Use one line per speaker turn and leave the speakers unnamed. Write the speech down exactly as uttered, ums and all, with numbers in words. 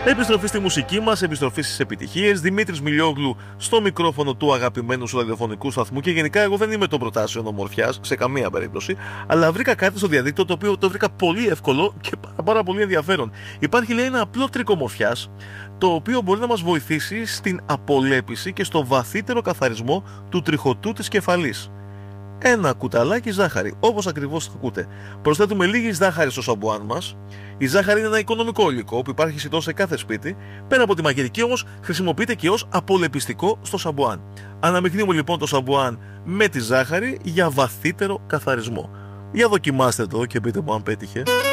Επιστροφή στη μουσική μας, επιστροφή στις επιτυχίες. Δημήτρης Μιλιόγλου στο μικρόφωνο του αγαπημένου σου ραδιοφωνικού σταθμού. Και γενικά, εγώ δεν είμαι των προτάσεων ομορφιάς σε καμία περίπτωση, αλλά βρήκα κάτι στο διαδίκτυο το οποίο το βρήκα πολύ εύκολο και πάρα, πάρα πολύ ενδιαφέρον. Υπάρχει, λέει, ένα απλό τρίκο ομορφιάς, το οποίο μπορεί να μας βοηθήσει στην απολέπιση και στο βαθύτερο καθαρισμό του τριχωτού της κεφαλής. Ένα κουταλάκι ζάχαρη, όπως ακριβώς το ακούτε. Προσθέτουμε λίγη ζάχαρη στο σαμπουάν μας. Η ζάχαρη είναι ένα οικονομικό υλικό που υπάρχει σχεδόν σε κάθε σπίτι. Πέρα από τη μαγειρική όμως, χρησιμοποιείται και ως απολεπιστικό στο σαμπουάν. Αναμειγνύουμε λοιπόν το σαμπουάν με τη ζάχαρη για βαθύτερο καθαρισμό. Για δοκιμάστε το και πείτε μου αν πέτυχε.